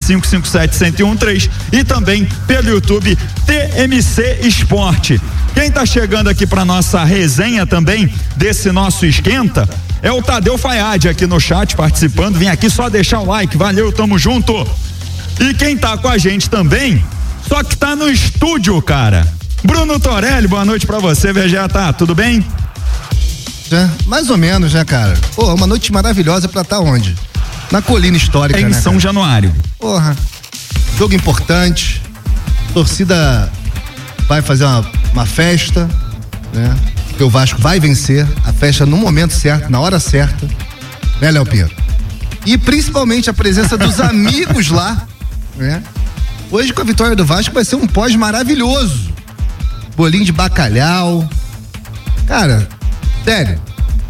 99557-1013 e também pelo YouTube TMC Esporte. Quem tá chegando aqui para nossa resenha também desse nosso esquenta é o Tadeu Fayad aqui no chat participando. Vem aqui só deixar o like, valeu, tamo junto. E quem tá com a gente também, só que tá no estúdio, cara, Bruno Torelli, boa noite pra você, Vegeta, tudo bem? Já, mais ou menos, né, cara? Pô, uma noite maravilhosa pra estar onde? Na Colina Histórica, em São Januário. Porra, jogo importante, torcida vai fazer uma festa, né? Porque o Vasco vai vencer a festa no momento certo, na hora certa, né, Léo Pinheiro? E principalmente a presença dos amigos lá, né? Hoje com a vitória do Vasco vai ser um pós maravilhoso. Bolinho de bacalhau. Cara, sério,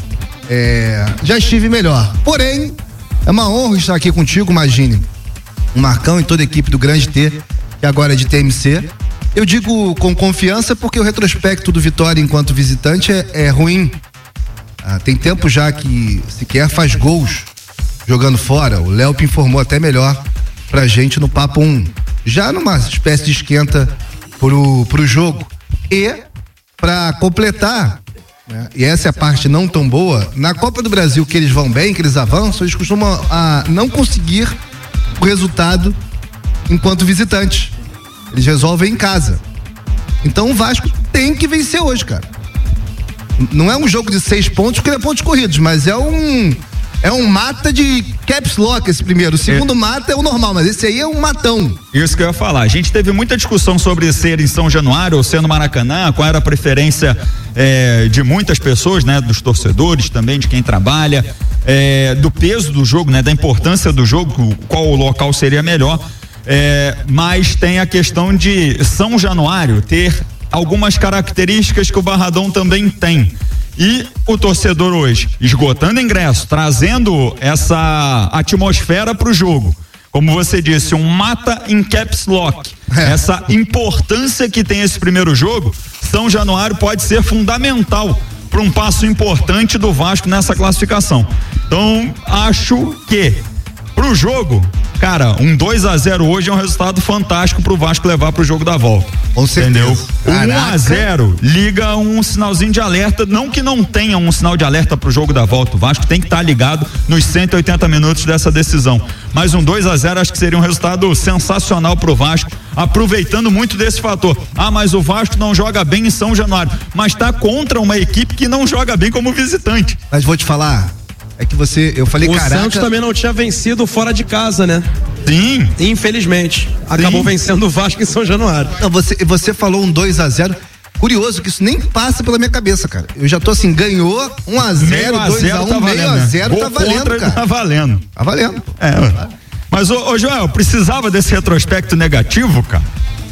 já estive melhor. Porém, é uma honra estar aqui contigo, imagine. O Marcão e toda a equipe do Grande T, que agora é de TMC. Eu digo com confiança porque o retrospecto do Vitória enquanto visitante é ruim. Tem tempo já que sequer faz gols jogando fora. O Léo informou até melhor pra gente no Papo 1. Já numa espécie de esquenta pro jogo. E, pra completar, né, e essa é a parte não tão boa, na Copa do Brasil que eles vão bem, que eles avançam, eles costumam não conseguir o resultado enquanto visitante. Eles resolvem em casa. Então o Vasco tem que vencer hoje, cara. Não é um jogo de 6 pontos, porque é pontos corridos, mas é um mata de caps lock esse primeiro. O segundo mata é o normal, mas esse aí é um matão. Isso que eu ia falar. A gente teve muita discussão sobre ser em São Januário ou ser no Maracanã, qual era a preferência de muitas pessoas, né? Dos torcedores também, de quem trabalha, do peso do jogo, né? Da importância do jogo, qual o local seria melhor. Mas tem a questão de São Januário ter algumas características que o Barradão também tem. E o torcedor hoje, esgotando ingresso, trazendo essa atmosfera pro jogo. Como você disse, um mata em caps lock. Essa importância que tem esse primeiro jogo, São Januário pode ser fundamental para um passo importante do Vasco nessa classificação. Então, acho que pro jogo, cara, um 2-0 hoje é um resultado fantástico pro Vasco levar pro jogo da volta. Com certeza. Entendeu? O 1-0 liga um sinalzinho de alerta, não que não tenha um sinal de alerta pro jogo da volta. O Vasco tem que estar ligado nos 180 minutos dessa decisão. Mas um 2-0 acho que seria um resultado sensacional pro Vasco, aproveitando muito desse fator. Mas o Vasco não joga bem em São Januário, mas tá contra uma equipe que não joga bem como visitante. Mas vou te falar, é que eu falei, caraca. O Santos também não tinha vencido fora de casa, né? Sim. Infelizmente. Acabou vencendo o Vasco em São Januário. Não, você falou um 2-0. Curioso que isso nem passa pela minha cabeça, cara. Eu já tô assim, ganhou 1-0, 2-1, meio a 0, tá valendo, cara. Tá valendo. Tá valendo. Mas, ô Joel, precisava desse retrospecto negativo, cara?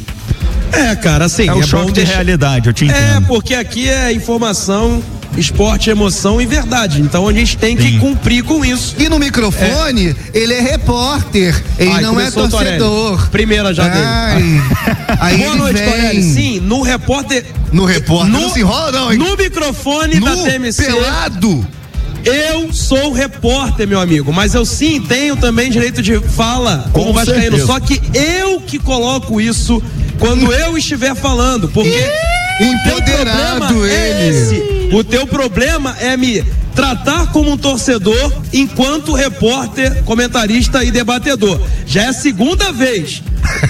Cara, assim. É um choque de realidade, eu te entendo. Porque aqui é informação, esporte, emoção e verdade. Então a gente tem que cumprir com isso. E no microfone, ele é repórter, ele não é torcedor. Primeira já dele. Aí boa noite, Torelli. Sim, no repórter. Não se enrola, não, hein? No microfone da TMC. Pelado. Eu sou repórter, meu amigo, mas eu sim tenho também direito de fala como vascaíno, só que eu que coloco isso quando eu estiver falando, porque empoderado ele. O teu problema é me tratar como um torcedor enquanto repórter, comentarista e debatedor. Já é a segunda vez.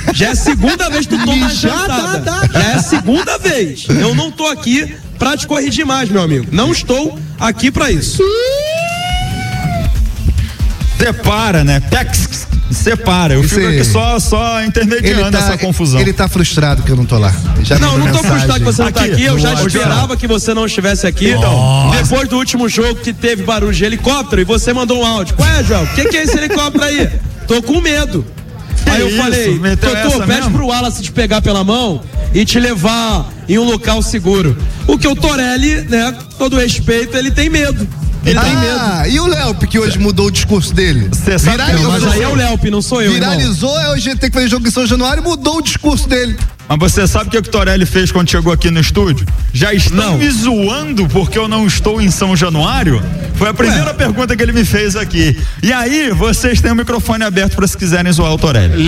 Que tu toma jantada. Já é a segunda vez. Eu não tô aqui pra te corrigir mais, meu amigo. Não estou aqui pra isso. Separa, né? Separa. Eu fico aqui só intermediando essa confusão. Ele tá frustrado que eu não tô lá. Não tô frustrado que você não tá aqui. Eu já esperava que você não estivesse aqui. Depois do último jogo que teve barulho de helicóptero e você mandou um áudio. Qual é, João? O que é esse helicóptero aí? Tô com medo. Aí eu falei, Totô, pede pro Wallace te pegar pela mão e te levar em um local seguro. O que o Torelli, né, todo respeito, ele tem medo. Ele tem medo. E o Léup, que hoje mudou o discurso dele? Mas aí é o Léup, não sou eu. Viralizou, hoje tem que fazer jogo em São Januário e mudou o discurso dele. Mas você sabe o que o Torelli fez quando chegou aqui no estúdio? Já estão me zoando porque eu não estou em São Januário? Foi a primeira pergunta que ele me fez aqui. E aí, vocês têm o microfone aberto para se quiserem zoar o Torelli.